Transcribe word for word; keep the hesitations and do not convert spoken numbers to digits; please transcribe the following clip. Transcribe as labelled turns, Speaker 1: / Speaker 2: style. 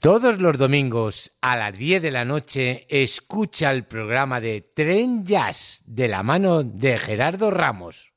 Speaker 1: Todos los domingos a las diez de la noche escucha el programa de Tren Jazz de la mano de Gerardo Ramos.